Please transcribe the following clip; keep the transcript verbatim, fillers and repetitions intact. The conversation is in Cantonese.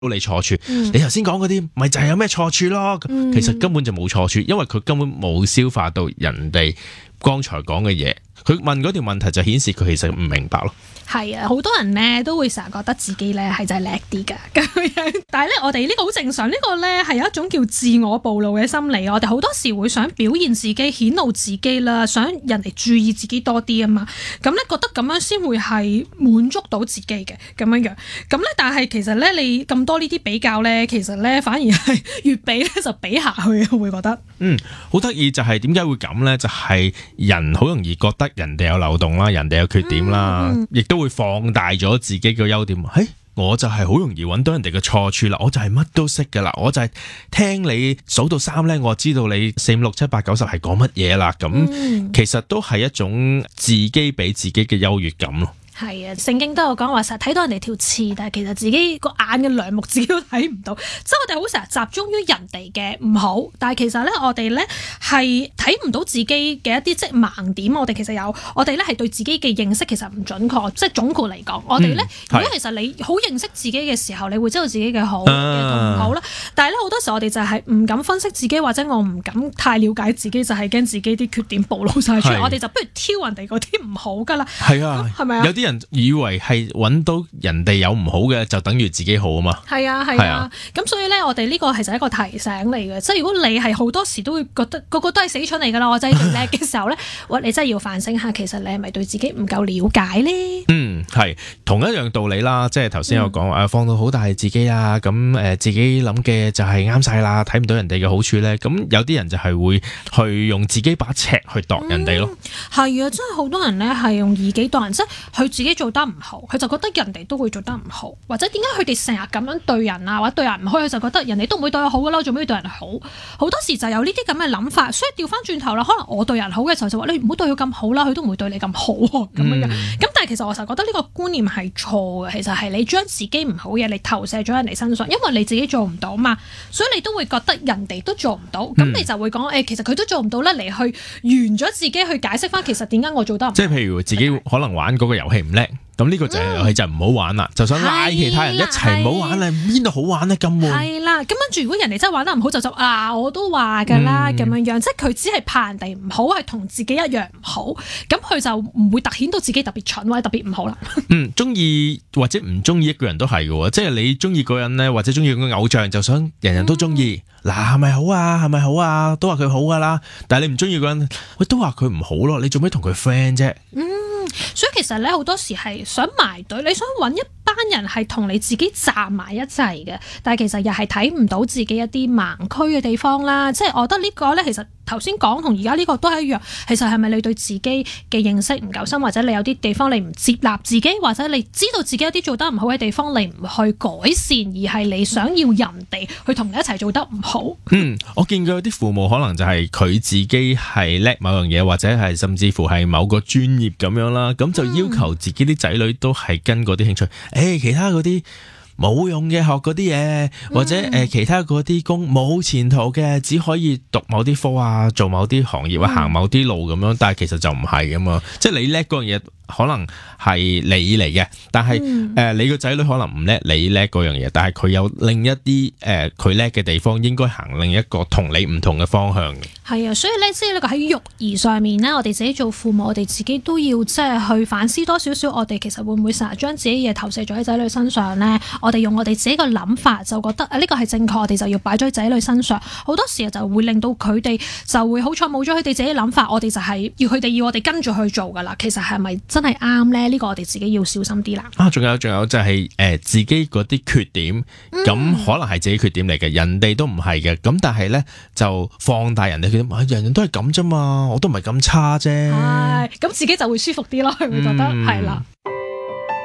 你錯處， 嗯、 你頭先講嗰啲咪就係有咩錯處咯？ 嗯、 其實根本就冇錯處，因為佢根本冇消化到人哋剛才講嘅嘢。佢問嗰條問題就顯示佢其實唔明白咯。 係啊，好多人咧都會成日覺得自己咧係真係叻啲㗎咁樣，但係咧我哋呢個好正常，呢、呢個咧係有一種叫自我暴露嘅心理。我哋好多時會想表現自己、顯露自己啦，想人哋注意自己多啲啊嘛。咁咧覺得咁樣先會係滿足到自己嘅咁樣樣。咁咧但係其實咧你咁多呢啲比較咧，其實咧反而係越比咧就比下去，我會覺得。嗯， 好得意就係點解會咁咧？就係、是、人好容易覺得人哋有漏洞啦，人哋有缺點啦，亦、嗯、都會放大咗自己嘅優點。嘿，我就係好容易揾到人哋嘅錯處啦，我就係乜都識噶啦，我就係聽你數到三咧，我就知道你四五六七八九十係講乜嘢啦。咁、嗯、其實都係一種自己俾自己嘅優越感咯。 係啊，聖經都有講話，成日睇到人哋條刺，但係其實自己個眼嘅梁木自己都睇唔到。即係我哋好成日集中於人哋嘅唔好，但係其實咧我哋咧係睇唔到自己嘅一啲即係盲點。我哋其實有，我哋咧係對自己嘅認識其實唔準確。即係總括嚟講，我哋咧、嗯、如果其實你好認識自己嘅時候，你會知道自己嘅好嘅同唔好啦。但係咧好多時候我哋就係唔敢分析自己，或者我唔敢太了解自己，就係驚自己啲缺點暴露晒出嚟。我哋就不如挑人哋嗰啲唔好噶啦。係啊，係咪啊？有啲人以為係揾到人哋有唔好嘅就等於自己好啊嘛。 係啊係啊，咁、啊、所以咧我哋呢個其實係一個提醒嚟嘅，即係如果你係好多時都會覺得個個都係死蠢嚟噶啦，我真係最叻嘅時候咧，哇你真係要反省下，其實你係咪對自己唔夠了解咧？ 嗯，係同一樣道理啦，即係頭先有講誒放到好大自己啊，咁誒自己諗嘅就係啱晒啦，睇唔到人哋嘅好處咧，咁有啲人就係會去用自己把尺去度人哋咯。 係、嗯、啊，真係好多人咧係用以己度人，即係佢自己做得唔好，佢就覺得人哋都會做得唔好，或者點解佢哋成日咁樣對人啊，或者對人唔好，佢就覺得人哋都唔會對我好噶啦，做咩要對人好？好多時就有呢啲咁嘅諗法，所以調翻轉頭啦，可能我對人好嘅時候就話你唔好對佢咁好啦，佢都唔會對你咁好咁樣樣。咁、嗯、但係其實我成日覺得呢個觀念係錯嘅，其實係你將自己唔好嘅你投射咗人哋身上，因為你自己做唔到嘛，所以你都會覺得人哋都做唔到，咁、嗯、你就會講誒、欸，其實佢都做唔到咧，嚟去圓咗自己去解釋翻，其實點解我做得唔好？即係譬如自己可能玩嗰個遊戲唔叻。咁呢個就係遊戲就唔好玩啦、嗯，就想拉其他人一齊唔好玩啦，邊度好玩呢？咁悶。係啦，咁跟住如果人哋真係玩得唔好，就就啊我都話㗎啦咁樣樣，即係佢只係怕人哋唔好，係同自己一樣唔好，咁佢就唔會突顯到自己特別蠢或者特別唔好啦。嗯，中意或者唔中意一個人都係嘅喎，即係你中意嗰人呢，或者中意個偶像，就想人人都中意。嗱係咪好啊？係咪好啊？都話佢好㗎啦，但係你唔中意嗰人，喂都話佢唔好咯，你做咩同佢 friend 啫？嗯。 所以其實咧好多時係想埋隊，你想揾一班人係同你自己站埋一齊嘅，但係其實又係睇唔到自己一啲盲區嘅地方啦。即係我覺得呢個咧，其實頭先講同而家呢個都係一樣。其實係咪你對自己嘅認識唔夠深，或者你有啲地方你唔接納自己，或者你知道自己一啲做得唔好嘅地方，你唔去改善，而係你想要人哋去同你一齊做得唔好。 嗯，我見過有啲父母可能就係佢自己係叻某樣嘢，或者係甚至乎係某個專業咁樣啦，咁就要求自己啲仔女都係跟嗰啲興趣。誒、嗯欸，其他嗰啲冇用嘅學嗰啲嘢，或者誒、呃、其他嗰啲工冇前途嘅，只可以讀某啲科啊，做某啲行業啊，行某啲路咁樣。但係其實就唔係噶嘛，即係你叻嗰樣嘢可能係你嚟嘅，但係誒、嗯呃、你個仔女可能唔叻，你叻嗰樣嘢，但係佢有另一啲誒佢叻嘅地方，應該行另一個同你唔同嘅方向嘅。係啊，所以咧即係呢個喺育兒上面咧，我哋自己做父母，我哋自己都要即係去反思多少少，我哋其實會唔會成日將自己嘢投射咗喺仔女身上咧？我哋用我哋自己個諗法就覺得啊呢個係正確，我哋就要擺咗喺仔女身上，好多時就會令到佢哋就會好彩冇咗佢哋自己諗法，我哋就係要佢哋要我哋跟住去做噶啦。其實係咪真係啱咧？呢、這個我哋自己要小心啲啦。啊，仲有仲有就係、是、誒、呃、自己嗰啲缺點，咁、嗯、可能係自己缺點嚟嘅，人哋都唔係嘅，咁但係咧就放大人哋缺點，人人都係咁啫嘛，我都唔係咁差啫。係，咁自己就會舒服啲咯，佢會覺得係啦。嗯